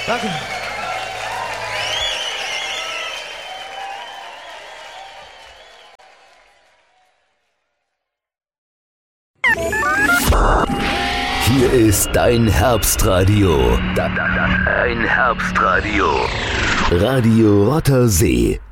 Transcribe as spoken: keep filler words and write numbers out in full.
Danke. Hier ist dein Herbstradio. Dein Herbstradio. Radio Rotter See.